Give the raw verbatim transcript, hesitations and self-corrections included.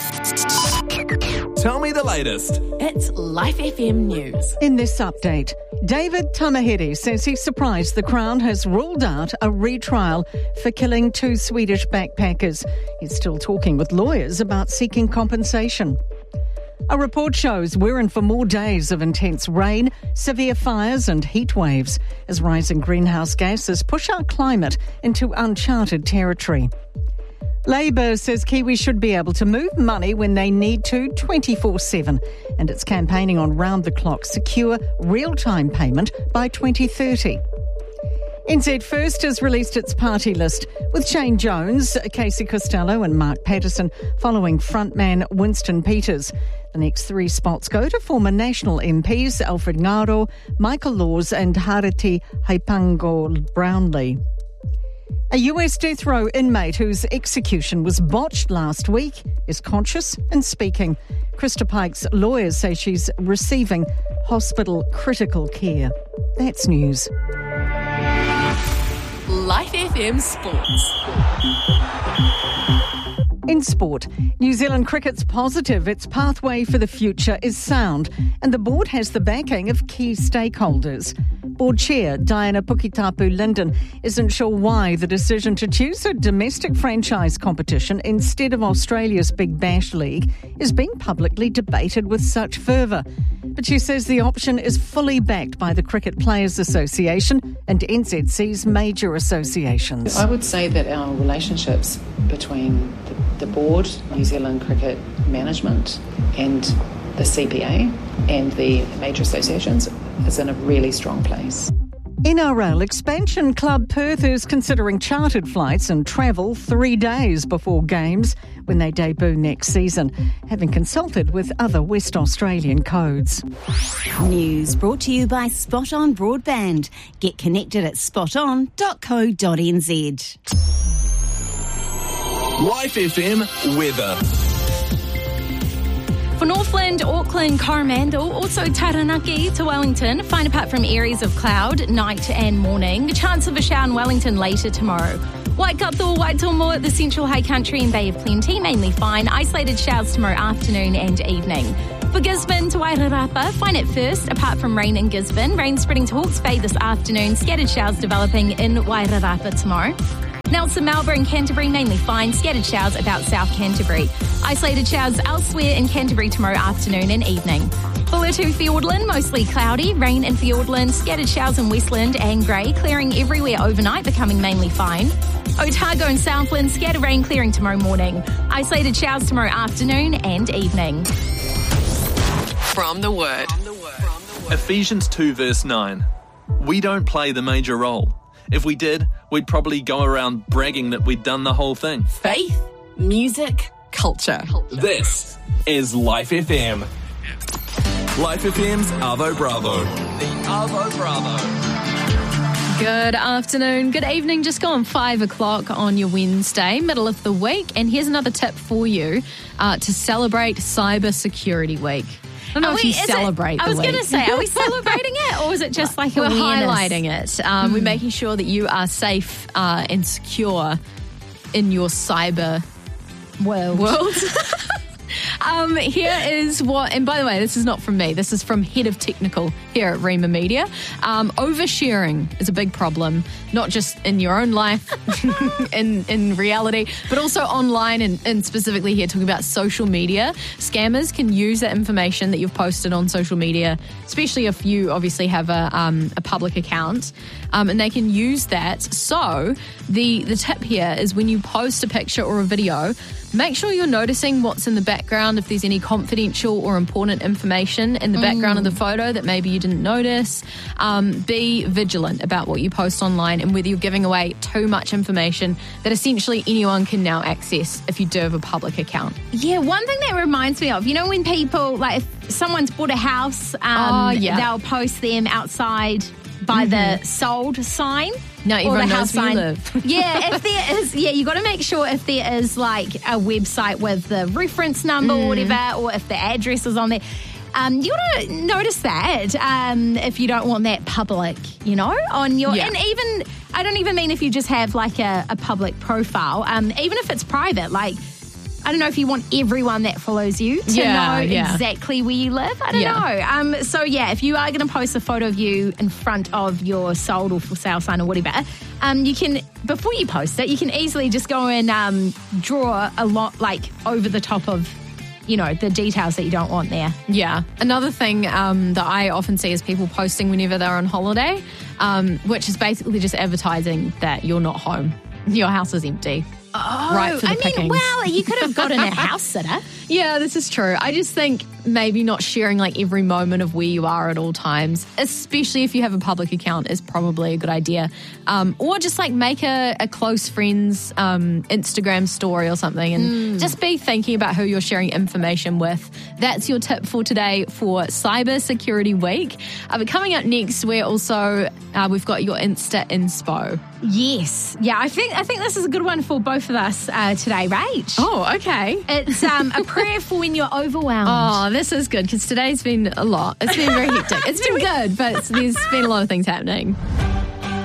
Tell me the latest. It's Life F M News. In this update, David Tamahiri says he's surprised the Crown has ruled out a retrial for killing two Swedish backpackers. He's still talking with lawyers about seeking compensation. A report shows we're in for more days of intense rain, severe fires and heat waves as rising greenhouse gases push our climate into uncharted territory. Labour says Kiwis should be able to move money when they need to twenty-four seven, and it's campaigning on round-the-clock secure real-time payment by twenty thirty. N Z First has released its party list, with Shane Jones, Casey Costello and Mark Patterson following frontman Winston Peters. The next three spots go to former National M Ps Alfred Ngaro, Michael Laws and Hariti Haipango Brownlee. A U S death row inmate whose execution was botched last week is conscious and speaking. Krista Pike's lawyers say she's receiving hospital critical care. That's news. Life F M Sports. In sport, New Zealand cricket's positive. Its pathway for the future is sound, and the board has the backing of key stakeholders. Board Chair Diana Pukitapu-Linden isn't sure why the decision to choose a domestic franchise competition instead of Australia's Big Bash League is being publicly debated with such fervour. But she says the option is fully backed by the Cricket Players Association and N Z C's major associations. I would say that our relationships between the, the board, New Zealand Cricket Management and the C P A and the major associations is in a really strong place. N R L expansion club Perth is considering chartered flights and travel three days before games when they debut next season, having consulted with other West Australian codes. News brought to you by Spot On Broadband. Get connected at spot on dot co dot n z. Life F M weather. For Northland, Auckland, Coromandel, also Taranaki to Wellington, fine apart from areas of cloud, night and morning. The chance of a shower in Wellington later tomorrow. Waikato, Waitomo, the central high country and Bay of Plenty, mainly fine. Isolated showers tomorrow afternoon and evening. For Gisborne to Wairarapa, fine at first, apart from rain in Gisborne. Rain spreading to Hawke's Bay this afternoon. Scattered showers developing in Wairarapa tomorrow. Nelson, Melbourne, Canterbury, mainly fine. Scattered showers about South Canterbury. Isolated showers elsewhere in Canterbury tomorrow afternoon and evening. Fuller to Fiordland, mostly cloudy. Rain in Fiordland. Scattered showers in Westland and grey. Clearing everywhere overnight, becoming mainly fine. Otago and Southland, scattered rain clearing tomorrow morning. Isolated showers tomorrow afternoon and evening. From the Word. Ephesians two verse nine. We don't play the major role. If we did, we'd probably go around bragging that we'd done the whole thing. Faith, music, culture. This is Life F M. Life F M's Arvo Bravo. The Arvo Bravo. Good afternoon, good evening, just gone five o'clock on your Wednesday, middle of the week. And here's another tip for you uh, to celebrate Cyber Security Week. I don't know Are if we, you celebrate it, the I was week. going to say, are we celebrating it or is it just like We're awareness? highlighting it. Um, mm. We're making sure that you are safe uh, and secure in your cyber world. world. Um, here is what, and by the way, this is not from me. This is from Head of Technical here at Rima Media. Um, oversharing is a big problem, not just in your own life, in in reality, but also online and, and specifically here talking about social media. Scammers can use that information that you've posted on social media, especially if you obviously have a um, a public account, um, and they can use that. So the the tip here is when you post a picture or a video, make sure you're noticing what's in the background, if there's any confidential or important information in the background mm. of the photo that maybe you didn't notice. Um, be vigilant about what you post online and whether you're giving away too much information that essentially anyone can now access if you do have a public account. Yeah, one thing that reminds me of, you know, when people, like if someone's bought a house, um, oh, yeah. they'll post them outside by mm-hmm. the sold sign. No, everyone the knows where you live. Yeah, if there is, yeah, you got to make sure if there is like a website with the reference number mm. or whatever, or if the address is on there. Um, you got to notice that um, if you don't want that public, you know, on your, yeah. and even, I don't even mean if you just have like a, a public profile, um, even if it's private, like, I don't know if you want everyone that follows you to Yeah, know yeah. exactly where you live. I don't Yeah. know. Um, so, yeah, if you are going to post a photo of you in front of your sold or for sale sign or whatever, um, you can, before you post it, you can easily just go and um, draw a lot, like, over the top of, you know, the details that you don't want there. Yeah. Another thing um, that I often see is people posting whenever they're on holiday, um, which is basically just advertising that you're not home. Your house is empty. Oh, Right for the I mean, pickings. well, you could have gotten a house sitter. Yeah, this is true. I just think maybe not sharing like every moment of where you are at all times, especially if you have a public account, is probably a good idea. Um, or just like make a, a close friends um, Instagram story or something and Mm. just be thinking about who you're sharing information with. That's your tip for today for Cyber Security Week. Uh, but coming up next, we're also, uh, we've got your Insta Inspo. Yes. Yeah, I think I think this is a good one for both of us uh, today, Rach. Oh, okay. It's um, a prayer for when you're overwhelmed. Oh, this is good because today's been a lot. It's been very hectic. It's been good, but it's, there's been a lot of things happening.